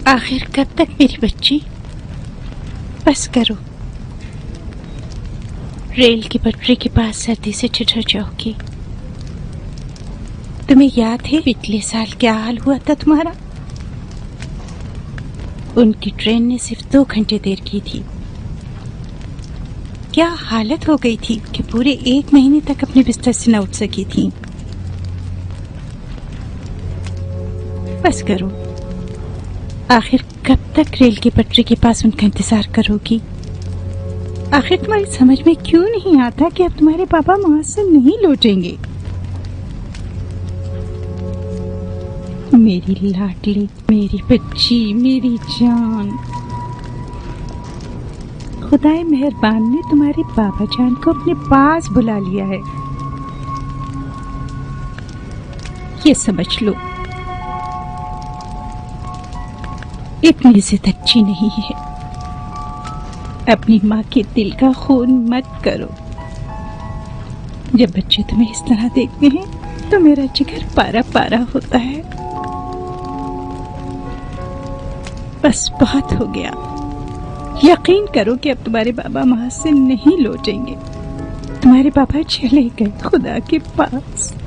آخر کب تک میری بچی؟ بس کرو، ریل کی پٹری کے پاس سردی سے ٹھٹر جاؤ گی۔ تمہیں یاد ہے پچھلے سال کیا حال ہوا تھا تمہارا؟ ان کی ٹرین نے صرف 2 گھنٹے دیر کی تھی۔ کیا حالت ہو گئی تھی کہ پورے 1 مہینے تک اپنے بستر سے نہ اٹھ سکی تھی۔ بس کرو، آخر کب تک ریل کی پٹری کے پاس ان کا انتظار کرو گی؟ آخر تمہاری سمجھ میں کیوں نہیں آتا کہ اب تمہارے پاپا وہاں سے نہیں لوٹیں گے؟ میری لاڈلی، میری بچی، میری جان، خدائے مہربان نے تمہارے بابا جان کو اپنے پاس بلا لیا ہے، یہ سمجھ لو۔ اتنی ضد اچھی نہیں ہے، اپنی ماں کے دل کا خون مت کرو۔ جب بچے تمہیں اس طرح دیکھتے ہیں تو میرا جگر پارا پارا ہوتا ہے۔ بس بہت ہو گیا، یقین کرو کہ اب تمہارے بابا وہاں سے نہیں لوٹیں گے۔ تمہارے بابا چلے گئے خدا کے پاس۔